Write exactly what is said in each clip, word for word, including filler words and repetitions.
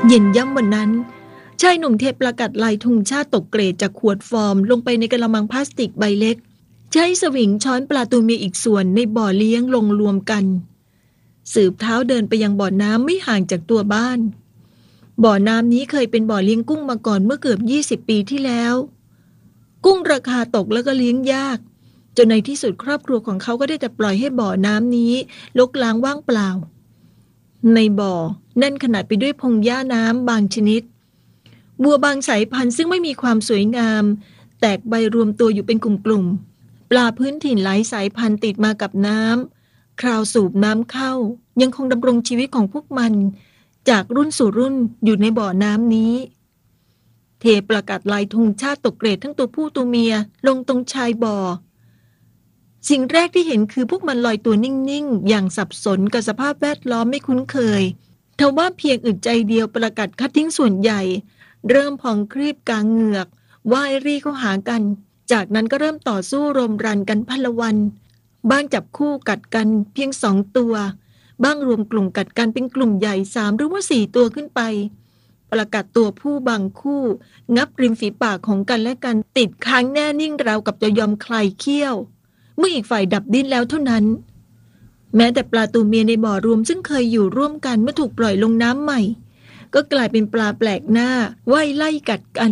เย็นย่ำวันนั้นชายหนุ่มเทประกาศลายธงชาติตกเกรดจากขวดฟอร์มลงไปในกระมังพลาสติกใบเล็กใช้สวิงช้อนปลาตูเมียอีกส่วนในบ่อเลี้ยงลงรวมกันสืบเท้าเดินไปยังบ่อน้ำไม่ห่างจากตัวบ้านบ่อน้ำนี้เคยเป็นบ่อเลี้ยงกุ้งมาก่อนเมื่อเกือบยี่สิบปีที่แล้วกุ้งราคาตกแล้วก็เลี้ยงยากจนในที่สุดครอบครัวของเขาก็ได้แต่ปล่อยให้บ่อน้ำนี้รกร้างว่างเปล่าในบ่อแน่นขนาดไปด้วยพงหญ้าน้ำบางชนิดบัวบางสายพันธุ์ซึ่งไม่มีความสวยงามแตกใบรวมตัวอยู่เป็นกลุ่มๆปลาพื้นถิ่นหลายสายพันธุ์ติดมากับน้ำคราวสูบน้ำเข้ายังคงดำรงชีวิตของพวกมันจากรุ่นสู่รุ่นอยู่ในบ่อน้ำนี้เทประกาศลายธงชาติตกเกรดทั้งตัวผู้ตัวเมียลงตรงชายบ่อสิ่งแรกที่เห็นคือพวกมันลอยตัวนิ่งๆอย่างสับสนกับสภาพแวดล้อมไม่คุ้นเคยทว่าเพียงอึดใจเดียวประกาศคัดทิ้งส่วนใหญ่เริ่มพองครีบกลางเหงือกว่ายรี่เข้าหากันจากนั้นก็เริ่มต่อสู้รมรันกันพลวันบ้างจับคู่กัดกันเพียงสองตัวบ้างรวมกลุ่มกัดกันเป็นกลุ่มใหญ่สามหรือว่าสี่ตัวขึ้นไปประกาศตัวผู้บางคู่งับริมฝีปากของกันและกันติดค้างแน่นิ่งราวกับจะยอมคลายเขี้ยวเมื่ออีกฝ่ายดับดิ้นแล้วเท่านั้นแม้แต่ปลาตูเมียในบ่อรวมซึ่งเคยอยู่ร่วมกันเมื่อถูกปล่อยลงน้ำใหม่ก็กลายเป็นปลาแปลกหน้าว่ายไล่กัดกัน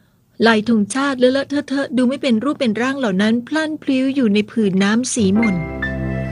ลายธงชาติเลอะเลอะเทอะเทอะดูไม่เป็นรูปเป็นร่างเหล่านั้นพลั่นพลิ้วอยู่ในผืนน้ำสีหม่น